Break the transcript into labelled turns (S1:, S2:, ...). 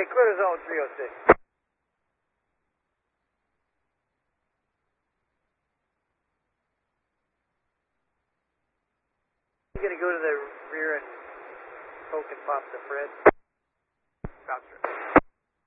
S1: clear to zone 306. You're going to go to the rear and poke and pop the Fred.
S2: Roger.